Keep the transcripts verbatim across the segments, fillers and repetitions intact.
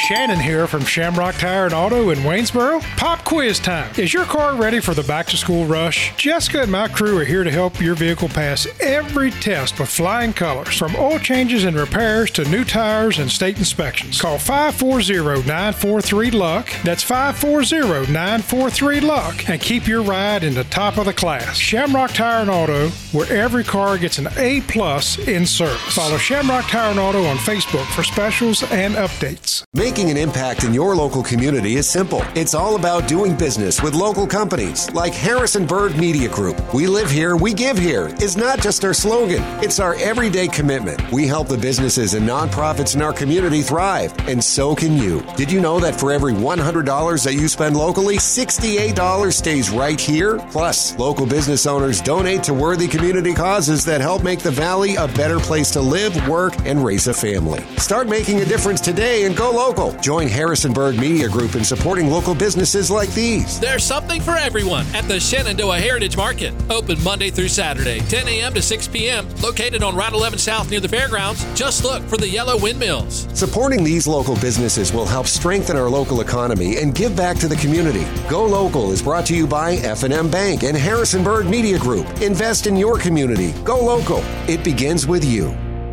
Shannon here from Shamrock Tire and Auto in Waynesboro. Pop quiz time. Is your car ready for the back-to-school rush? Jessica and my crew are here to help your vehicle pass every test with flying colors, from oil changes and repairs to new tires and state inspections. Call five four zero, nine four three, L U C. That's five four zero, nine four three, L U C. And keep your ride in the top of the class. Shamrock Tire and Auto, where every car gets an A plus in service. Follow Shamrock Tire and Auto on Facebook for specials and updates. Making an impact in your local community is simple. It's all about doing business with local companies like Harrison Bird Media Group. We live here, we give here is not just our slogan. It's our everyday commitment. We help the businesses and nonprofits in our community thrive, and so can you. Did you know that for every one hundred dollars that you spend locally, sixty-eight dollars stays right here? Plus, local business owners donate to worthy community causes that help make the Valley a better place to live, work, and raise a family. Start making a difference today and go local. Join Harrison Bird Media Group in supporting local businesses like these. There's something for everyone at the Shenandoah Heritage Market. Open Monday through Saturday, ten a.m. to six p.m. Located on Route eleven South near the fairgrounds. Just look for the yellow windmills. Supporting these local businesses will help strengthen our local economy and give back to the community. Go Local is brought to you by F and M Bank and Harrison Bird Media Group. Invest in your community. Go local. It begins with you.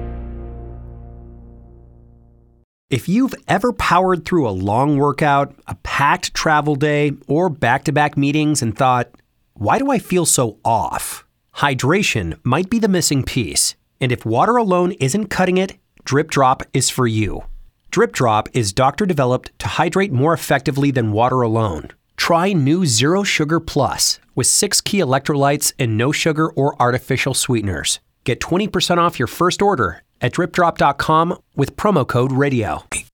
If you've ever powered through a long workout, a packed travel day, or back-to-back meetings and thought, why do I feel so off? Hydration might be the missing piece. And if water alone isn't cutting it, Drip Drop is for you. Drip Drop is doctor-developed to hydrate more effectively than water alone. Try new Zero Sugar Plus with six key electrolytes and no sugar or artificial sweeteners. Get twenty percent off your first order at drip drop dot com with promo code radio.